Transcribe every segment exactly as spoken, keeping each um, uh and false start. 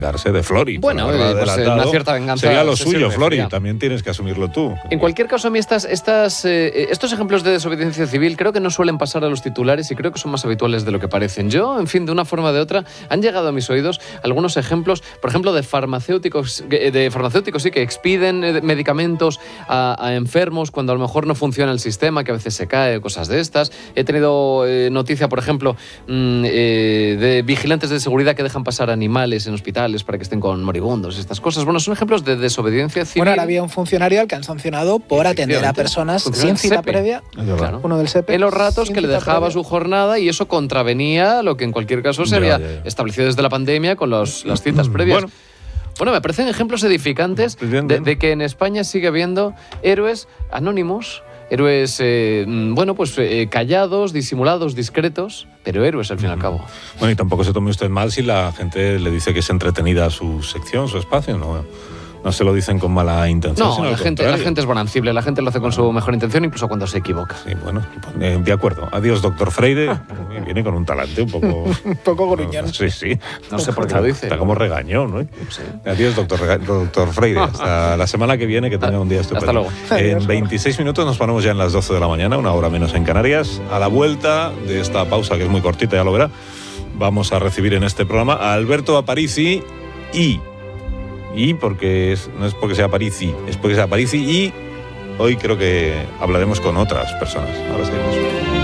de Flori. Bueno, eh, pues, una cierta venganza. Sería lo suyo, Flori, ya. También tienes que asumirlo tú. En cualquier caso, a mí estas, estas, eh, estos ejemplos de desobediencia civil creo que no suelen pasar a los titulares y creo que son más habituales de lo que parecen. Yo, en fin, de una forma o de otra, han llegado a mis oídos algunos ejemplos, por ejemplo, de farmacéuticos, de farmacéuticos sí, que expiden medicamentos a, a enfermos cuando a lo mejor no funciona el sistema, que a veces se cae, cosas de estas. He tenido eh, noticia, por ejemplo, mmm, eh, de vigilantes de seguridad que dejan pasar animales en hospitales para que estén con moribundos y estas cosas. Bueno, son ejemplos de desobediencia civil. Bueno, ahora había un funcionario al que han sancionado por atender a personas sin cita previa. Claro. Uno del S E P. En los ratos que le dejaba previa. Su jornada y eso contravenía lo que en cualquier caso se había ya, ya, ya. establecido desde la pandemia con los, las citas previas. Bueno. Bueno, me parecen ejemplos edificantes de, de que en España sigue habiendo héroes anónimos, héroes, eh, bueno, pues eh, callados, disimulados, discretos, pero héroes al fin y al cabo. Bueno, y tampoco se tome usted mal si la gente le dice que es entretenida su sección, su espacio, ¿no? No se lo dicen con mala intención. No, la gente, la gente es bonancible, la gente lo hace con su mejor intención, incluso cuando se equivoca. Sí, bueno, eh, de acuerdo. Adiós, doctor Freire. Viene con un talante un poco... un poco gruñón. Sí, sí. No sé por qué lo dice. Está como regañón, ¿no? Sí. Adiós, doctor, doctor Freire. Hasta la semana que viene, que tenga un día estupendo. Hasta luego. En veintiséis minutos nos ponemos ya en las doce de la mañana, una hora menos en Canarias. A la vuelta de esta pausa, que es muy cortita, ya lo verá, vamos a recibir en este programa a Alberto Aparici y... Y porque es, no es porque sea Aparici, es porque sea Aparici y hoy creo que hablaremos con otras personas. Ahora seguimos.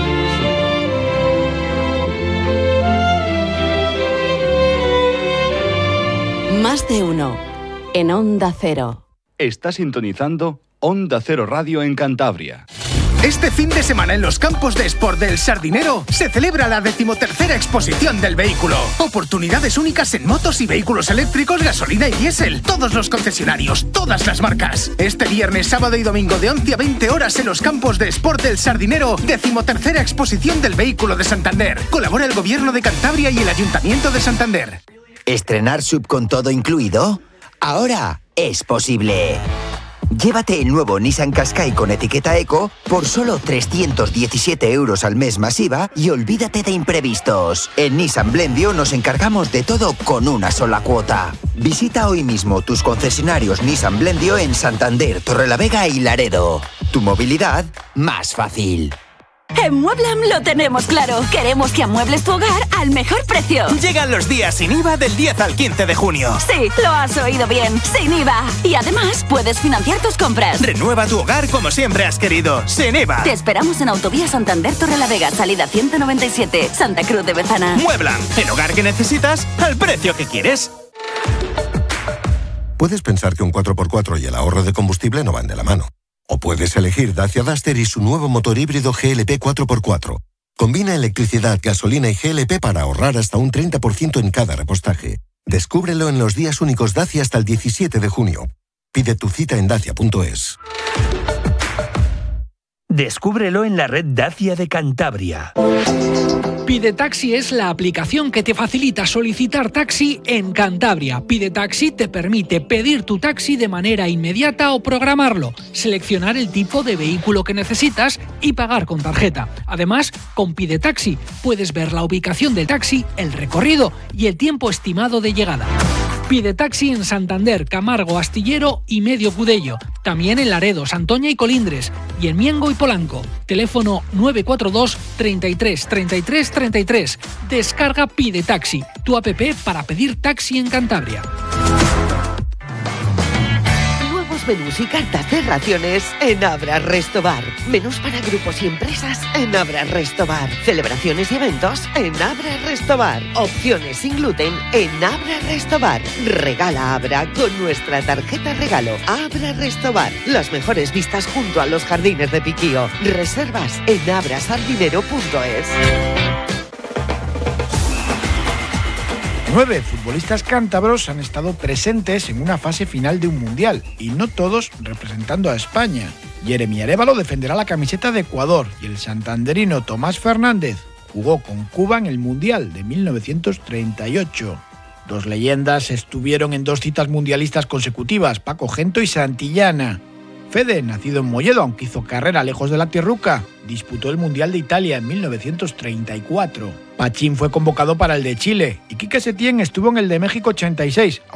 Más de uno en Onda Cero. Está sintonizando Onda Cero Radio en Cantabria. Este fin de semana en los campos de Sport del Sardinero se celebra la decimotercera exposición del vehículo. Oportunidades únicas en motos y vehículos eléctricos, gasolina y diésel. Todos los concesionarios, todas las marcas. Este viernes, sábado y domingo de once a veinte horas en los campos de Sport del Sardinero, decimotercera exposición del vehículo de Santander. Colabora el Gobierno de Cantabria y el Ayuntamiento de Santander. ¿Estrenar sub con todo incluido? Ahora es posible. Llévate el nuevo Nissan Qashqai con etiqueta Eco por solo trescientos diecisiete euros al mes más I V A y olvídate de imprevistos. En Nissan Blendio nos encargamos de todo con una sola cuota. Visita hoy mismo tus concesionarios Nissan Blendio en Santander, Torrelavega y Laredo. Tu movilidad más fácil. En Mueblam lo tenemos claro. Queremos que amuebles tu hogar al mejor precio. Llegan los días sin I V A del diez al quince de junio. Sí, lo has oído bien. Sin I V A. Y además puedes financiar tus compras. Renueva tu hogar como siempre has querido. Sin I V A. Te esperamos en Autovía Santander Torrelavega, salida ciento noventa y siete, Santa Cruz de Bezana. Mueblam. El hogar que necesitas al precio que quieres. Puedes pensar que un cuatro por cuatro y el ahorro de combustible no van de la mano. O puedes elegir Dacia Duster y su nuevo motor híbrido G L P cuatro por cuatro. Combina electricidad, gasolina y G L P para ahorrar hasta un treinta por ciento en cada repostaje. Descúbrelo en los días únicos Dacia hasta el diecisiete de junio. Pide tu cita en dacia punto es. Descúbrelo en la red Dacia de Cantabria. Pide Taxi es la aplicación que te facilita solicitar taxi en Cantabria. Pide Taxi te permite pedir tu taxi de manera inmediata o programarlo, seleccionar el tipo de vehículo que necesitas y pagar con tarjeta. Además, con Pide Taxi puedes ver la ubicación del taxi, el recorrido y el tiempo estimado de llegada. Pide Taxi en Santander, Camargo, Astillero y Medio Cudello. También en Laredo, Santoña y Colindres. Y en Miengo y Polanco. Teléfono nueve cuatro dos, treinta y tres, treinta y tres, treinta y tres. Descarga Pide Taxi, tu app para pedir taxi en Cantabria. Menús y cartas de raciones en Abra Restobar. Menús para grupos y empresas en Abra Restobar. Celebraciones y eventos en Abra Restobar. Opciones sin gluten en Abra Restobar. Regala Abra con nuestra tarjeta regalo. Abra Restobar. Las mejores vistas junto a los jardines de Piquío. Reservas en abrasardinero punto es. Nueve futbolistas cántabros han estado presentes en una fase final de un mundial, y no todos representando a España. Jeremy Arévalo defenderá la camiseta de Ecuador y el santanderino Tomás Fernández jugó con Cuba en el Mundial de mil novecientos treinta y ocho. Dos leyendas estuvieron en dos citas mundialistas consecutivas, Paco Gento y Santillana. Fede, nacido en Molledo, aunque hizo carrera lejos de la tierruca, disputó el Mundial de Italia en mil novecientos treinta y cuatro. Pachín fue convocado para el de Chile y Quique Setién estuvo en el de México ochenta y seis,